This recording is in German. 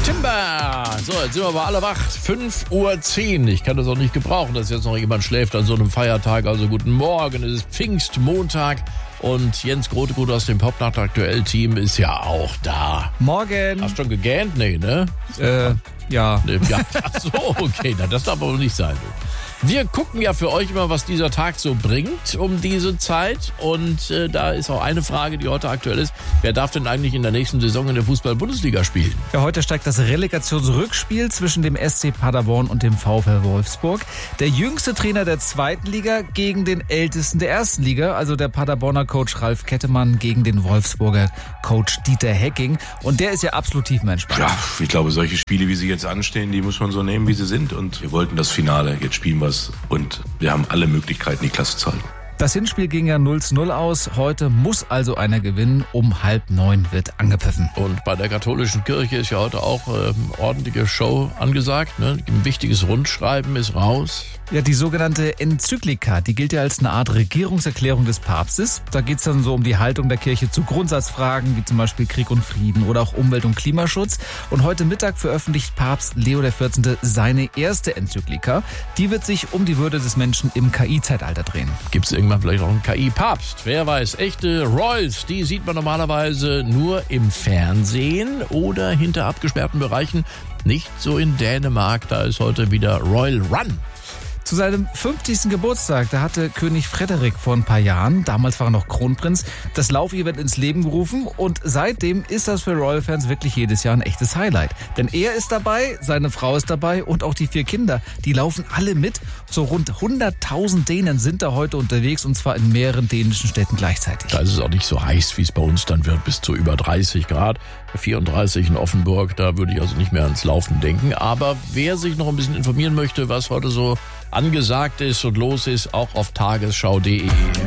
Timber! So, jetzt sind wir aber alle wach. 5:10 Uhr. Ich kann das auch nicht gebrauchen, dass jetzt noch jemand schläft an so einem Feiertag. Also guten Morgen, es ist Pfingstmontag. Und Jens Grotegut aus dem Popnacht Aktuell-Team ist ja auch da. Morgen. Hast du schon gegähnt? Nee, ne? Ja. Ja. Ach so, okay, na, das darf aber nicht sein. Wir gucken ja für euch immer, was dieser Tag so bringt um diese Zeit. Und da ist auch eine Frage, die heute aktuell ist. Wer darf denn eigentlich in der nächsten Saison in der Fußball-Bundesliga spielen? Ja, heute steigt das Relegationsrückspiel zwischen dem SC Paderborn und dem VfL Wolfsburg. Der jüngste Trainer der zweiten Liga gegen den ältesten der ersten Liga, also der Paderborner Coach Ralf Kettemann gegen den Wolfsburger Coach Dieter Hecking. Und der ist ja absolut tiefenentspannt. Ja, ich glaube, solche Spiele, wie sie jetzt anstehen, die muss man so nehmen, wie sie sind. Und wir wollten das Finale, jetzt spielen wir es. Und wir haben alle Möglichkeiten, die Klasse zu halten. Das Hinspiel ging ja 0:0 aus. Heute muss also einer gewinnen. Um 8:30 wird angepfiffen. Und bei der katholischen Kirche ist ja heute auch ordentliche Show angesagt. Ne? Ein wichtiges Rundschreiben ist raus. Ja, die sogenannte Enzyklika, die gilt ja als eine Art Regierungserklärung des Papstes. Da geht es dann so um die Haltung der Kirche zu Grundsatzfragen, wie zum Beispiel Krieg und Frieden oder auch Umwelt- und Klimaschutz. Und heute Mittag veröffentlicht Papst Leo XIV. Seine erste Enzyklika. Die wird sich um die Würde des Menschen im KI-Zeitalter drehen. Gibt es irgendwann vielleicht auch einen KI-Papst? Wer weiß, echte Royals, die sieht man normalerweise nur im Fernsehen oder hinter abgesperrten Bereichen. Nicht so in Dänemark, da ist heute wieder Royal Run. Zu seinem 50. Geburtstag, da hatte König Frederik vor ein paar Jahren, damals war er noch Kronprinz, das Laufevent ins Leben gerufen und seitdem ist das für Royal-Fans wirklich jedes Jahr ein echtes Highlight. Denn er ist dabei, seine Frau ist dabei und auch die 4 Kinder, die laufen alle mit. So rund 100.000 Dänen sind da heute unterwegs und zwar in mehreren dänischen Städten gleichzeitig. Da ist es auch nicht so heiß, wie es bei uns dann wird, bis zu über 30 Grad. 34 in Offenburg, da würde ich also nicht mehr ans Laufen denken. Aber wer sich noch ein bisschen informieren möchte, was heute so angesagt ist und los ist, auch auf tagesschau.de.